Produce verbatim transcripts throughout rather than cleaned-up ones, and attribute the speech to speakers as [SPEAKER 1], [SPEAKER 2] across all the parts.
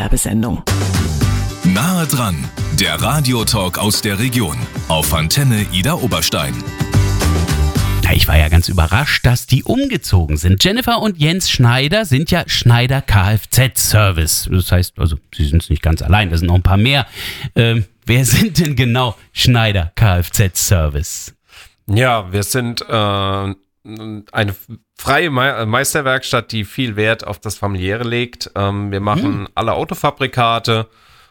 [SPEAKER 1] Werbesendung.
[SPEAKER 2] Nahe dran, der Radiotalk aus der Region auf Antenne Ida Oberstein.
[SPEAKER 3] Ich war ja ganz überrascht, dass die umgezogen sind. Jennifer und Jens Schneider sind ja Schneider Kfz-Service. Das heißt, also sie sind es nicht ganz allein, da sind noch ein paar mehr. Ähm, wer sind denn genau Schneider Kfz-Service?
[SPEAKER 4] Ja, wir sind äh, eine freie Me- Meisterwerkstatt, die viel Wert auf das Familiäre legt. Ähm, wir machen hm. alle Autofabrikate,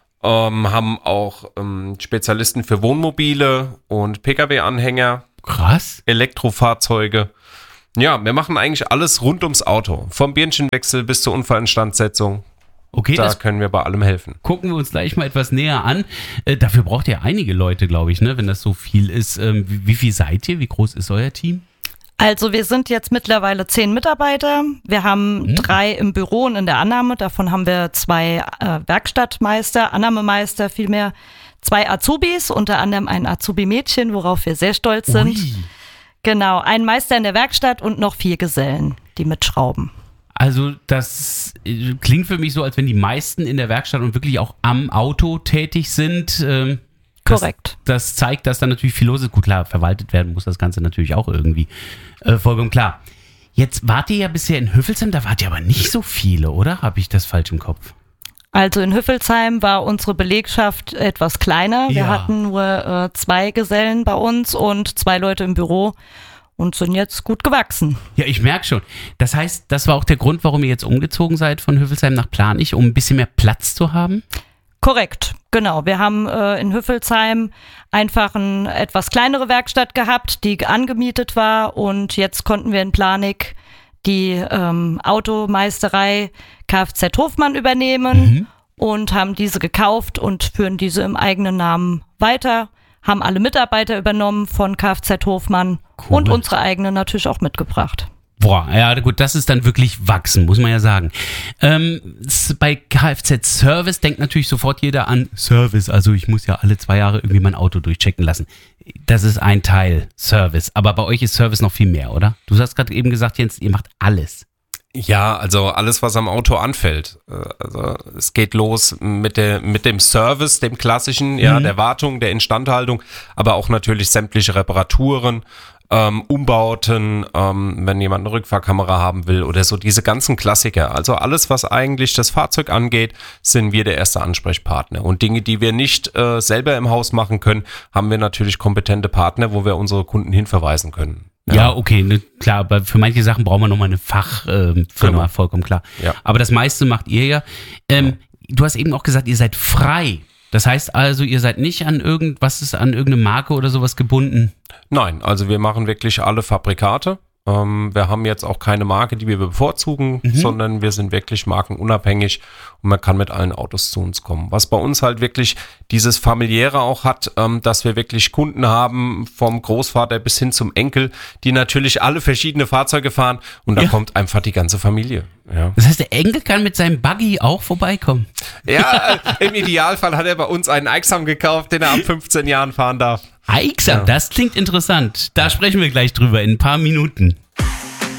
[SPEAKER 4] ähm, haben auch ähm, Spezialisten für Wohnmobile und Pkw-Anhänger.
[SPEAKER 3] Krass.
[SPEAKER 4] Elektrofahrzeuge. Ja, wir machen eigentlich alles rund ums Auto. Vom Birnchenwechsel bis zur Unfallinstandsetzung.
[SPEAKER 3] Okay,
[SPEAKER 4] da
[SPEAKER 3] das
[SPEAKER 4] können wir bei allem helfen.
[SPEAKER 3] Gucken wir uns gleich mal etwas näher an. Äh, dafür braucht ihr einige Leute, glaube ich, ne, wenn das so viel ist. Ähm, wie, wie viel seid ihr? Wie groß ist euer Team?
[SPEAKER 5] Also wir sind jetzt mittlerweile zehn Mitarbeiter. Wir haben mhm. drei im Büro und in der Annahme. Davon haben wir zwei äh, Werkstattmeister, Annahmemeister vielmehr. Zwei Azubis, unter anderem ein Azubi-Mädchen, worauf wir sehr stolz sind. Ui. Genau, ein Meister in der Werkstatt und noch vier Gesellen, die mitschrauben.
[SPEAKER 3] Also das klingt für mich so, als wenn die meisten in der Werkstatt und wirklich auch am Auto tätig sind. Ähm, das,
[SPEAKER 5] Korrekt.
[SPEAKER 3] Das zeigt, dass da natürlich viel los ist. Gut, klar, verwaltet werden muss das Ganze natürlich auch irgendwie. Äh, vollkommen klar. Jetzt wart ihr ja bisher in Hüffelsheim, da wart ihr aber nicht so viele, oder? Habe ich das falsch im Kopf?
[SPEAKER 5] Also in Hüffelsheim war unsere Belegschaft etwas kleiner. Wir
[SPEAKER 3] ja.
[SPEAKER 5] hatten nur äh, zwei Gesellen bei uns und zwei Leute im Büro und sind jetzt gut gewachsen.
[SPEAKER 3] Ja, ich merke schon. Das heißt, das war auch der Grund, warum ihr jetzt umgezogen seid von Hüffelsheim nach Planich, um ein bisschen mehr Platz zu haben?
[SPEAKER 5] Korrekt, genau. Wir haben äh, in Hüffelsheim einfach eine etwas kleinere Werkstatt gehabt, die angemietet war und jetzt konnten wir in Planich die ähm, Automeisterei Kfz Hofmann übernehmen mhm. und haben diese gekauft und führen diese im eigenen Namen weiter, haben alle Mitarbeiter übernommen von Kfz Hofmann cool. und unsere eigenen natürlich auch mitgebracht.
[SPEAKER 3] Boah, ja gut, das ist dann wirklich wachsen, muss man ja sagen. Ähm, bei Kfz-Service denkt natürlich sofort jeder an Service, also ich muss ja alle zwei Jahre irgendwie mein Auto durchchecken lassen. Das ist ein Teil Service, aber bei euch ist Service noch viel mehr, oder? Du hast gerade eben gesagt, Jens, ihr macht alles.
[SPEAKER 4] Ja, also alles, was am Auto anfällt. Also es geht los mit der mit dem Service, dem klassischen, ja, mhm. der Wartung, der Instandhaltung, aber auch natürlich sämtliche Reparaturen, ähm, Umbauten, ähm, wenn jemand eine Rückfahrkamera haben will oder so, diese ganzen Klassiker. Also alles, was eigentlich das Fahrzeug angeht, sind wir der erste Ansprechpartner. Und Dinge, die wir nicht äh, selber im Haus machen können, haben wir natürlich kompetente Partner, wo wir unsere Kunden hinverweisen können.
[SPEAKER 3] Ja, ja okay, ne, klar, aber für manche Sachen brauchen wir nochmal eine Fachfirma, äh, genau. vollkommen klar. Ja. Aber das meiste macht ihr ja. Ähm, ja. Du hast eben auch gesagt, ihr seid frei. Das heißt also, ihr seid nicht an irgendwas, ist an irgendeine Marke oder sowas gebunden?
[SPEAKER 4] Nein, also wir machen wirklich alle Fabrikate. Ähm, wir haben jetzt auch keine Marke, die wir bevorzugen, mhm. sondern wir sind wirklich markenunabhängig und man kann mit allen Autos zu uns kommen. Was bei uns halt wirklich dieses Familiäre auch hat, ähm, dass wir wirklich Kunden haben, vom Großvater bis hin zum Enkel, die natürlich alle verschiedene Fahrzeuge fahren und da ja. kommt einfach die ganze Familie. Ja.
[SPEAKER 3] Das heißt, der Enkel kann mit seinem Buggy auch vorbeikommen?
[SPEAKER 4] Ja, im Idealfall hat er bei uns einen Aixam gekauft, den er ab fünfzehn Jahren fahren darf.
[SPEAKER 3] Aixam, ja. Das klingt interessant. Da sprechen wir gleich drüber in ein paar Minuten.